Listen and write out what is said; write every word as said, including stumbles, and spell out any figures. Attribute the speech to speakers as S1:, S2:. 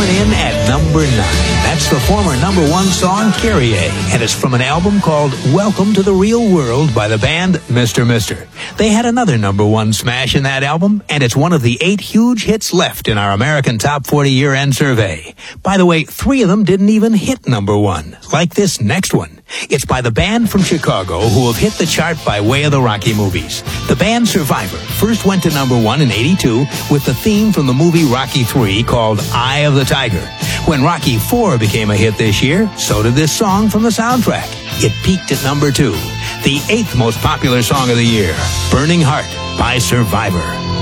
S1: Coming in at number nine. That's the former number one song, Kyrie, and it's from an album called Welcome to the Real World by the band Mister Mister. They had another number one smash in that album, and it's one of the eight huge hits left in our American Top forty year-end survey. By the way, three of them didn't even hit number one, like this next one. It's by the band from Chicago who have hit the chart by way of the Rocky movies. The band Survivor first went to number one in eighty-two with the theme from the movie Rocky three called Eye of the Tiger. When Rocky four became a hit this year, so did this song from the soundtrack. It peaked at number two, the eighth most popular song of the year, Burning Heart by Survivor.